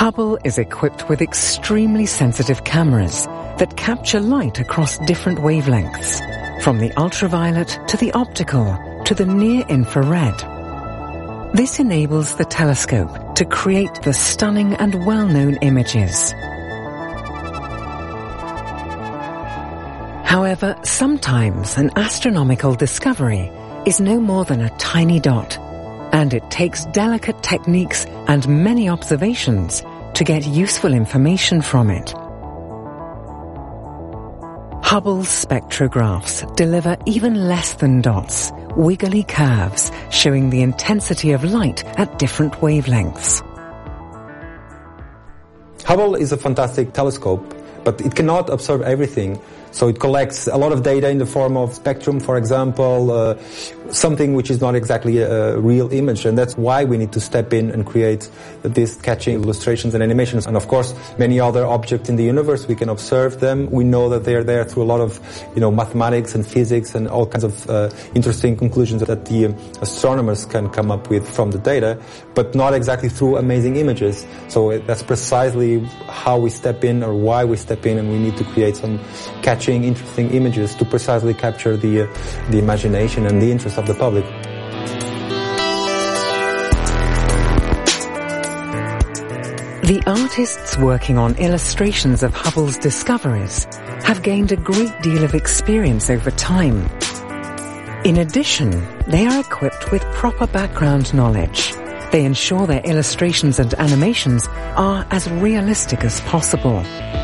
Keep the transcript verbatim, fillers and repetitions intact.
Hubble is equipped with extremely sensitive cameras that capture light across different wavelengths, from the ultraviolet to the optical to the near-infrared. This enables the telescope to create the stunning and well-known images. However, sometimes an astronomical discovery is no more than a tiny dot, and it takes delicate techniques and many observations to get useful information from it. Hubble's spectrographs deliver even less than dots, wiggly curves showing the intensity of light at different wavelengths. Hubble is a fantastic telescope, but it cannot observe everything. So it collects a lot of data in the form of spectrum, for example, uh, something which is not exactly a real image. And that's why we need to step in and create these catching illustrations and animations. And of course, many other objects in the universe, we can observe them. We know that they are there through a lot of, you know, mathematics and physics and all kinds of uh, interesting conclusions that the astronomers can come up with from the data, but not exactly through amazing images. So that's precisely how we step in, or why we step in, and we need to create some catching interesting images to precisely capture the uh, the imagination and the interest of the public. The artists working on illustrations of Hubble's discoveries have gained a great deal of experience over time. In addition, they are equipped with proper background knowledge. They ensure their illustrations and animations are as realistic as possible.